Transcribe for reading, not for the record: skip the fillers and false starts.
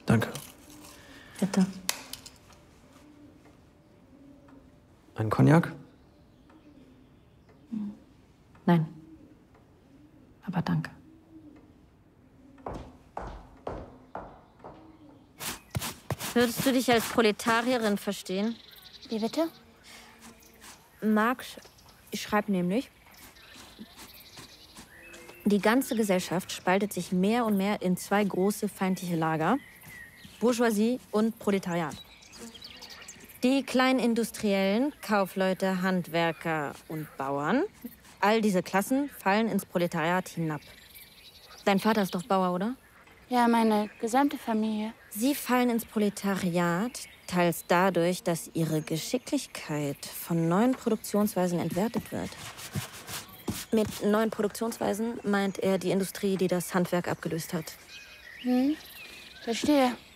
Danke. Bitte. Ein Cognac? Nein. Aber danke. Würdest du dich als Proletarierin verstehen? Wie bitte? Marx schreibt nämlich, die ganze Gesellschaft spaltet sich mehr und mehr in zwei große feindliche Lager, Bourgeoisie und Proletariat. Die kleinen Industriellen, Kaufleute, Handwerker und Bauern, all diese Klassen fallen ins Proletariat hinab. Dein Vater ist doch Bauer, oder? Ja, meine gesamte Familie. Sie fallen ins Proletariat, teils dadurch, dass ihre Geschicklichkeit von neuen Produktionsweisen entwertet wird. Mit neuen Produktionsweisen meint er die Industrie, die das Handwerk abgelöst hat. Verstehe.